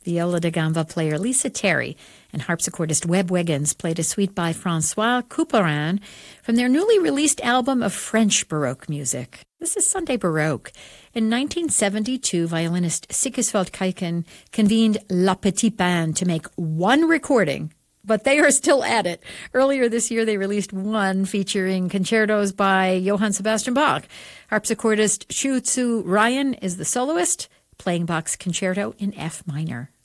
Viola da gamba player Lisa Terry and harpsichordist Webb Wiggins played a suite by Francois Couperin from their newly released album of French Baroque music. This is Sunday Baroque. In 1972, violinist Sigiswald Kaiken convened La Petite Bande to make one recording, but they are still at it. Earlier this year, they released one featuring concertos by Johann Sebastian Bach. Harpsichordist Shu Tzu Ryan is the soloist, playing Bach's concerto in F minor.